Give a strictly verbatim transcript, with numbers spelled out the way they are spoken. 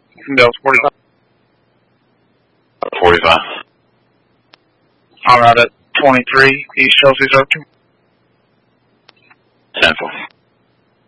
Delta forty-five. forty-five. All right, at twenty-three, East Chelsea, zero two. ten four.